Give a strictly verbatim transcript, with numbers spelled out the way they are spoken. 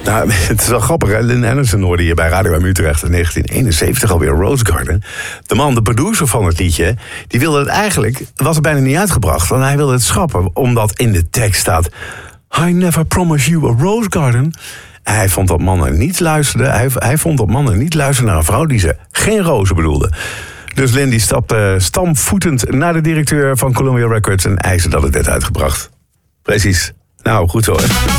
Nou, het is wel grappig, hè? Lynn Anderson hoorde hier bij Radio M Utrecht in negentien eenenzeventig alweer Rose Garden. De man, de producer van het liedje, die wilde het eigenlijk, was er bijna niet uitgebracht. En hij wilde het schrappen, omdat in de tekst staat: I never promise you a rose garden. En hij vond dat mannen niet luisterden. Hij, hij vond dat mannen niet luisterden naar een vrouw die ze geen rozen bedoelde. Dus Lynn die stapte stampvoetend naar de directeur van Columbia Records en eiste dat het werd uitgebracht. Precies. Nou, goed zo, hè.